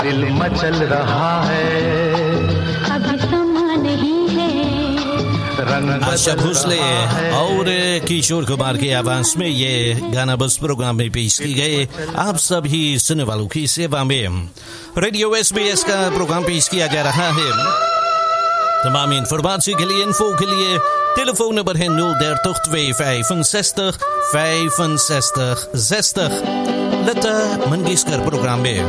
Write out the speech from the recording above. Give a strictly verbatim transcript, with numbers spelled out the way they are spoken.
दिल मचल रहा है, अभी समा नहीं है। आशा भोसले और किशोर कुमार की आवाज में ये गाना बस प्रोग्राम में पेश की गए आप सभी सुनने वालों की सेवा में रेडियो एसबीएस का प्रोग्राम पेश किया जा रहा है। तमाम इन्फॉर्मेशन के लिए इन्फो के लिए telefoonnummer है nul dertig twee vijfenzestig vijfenzestig zestig. Letta Mangishkar programma.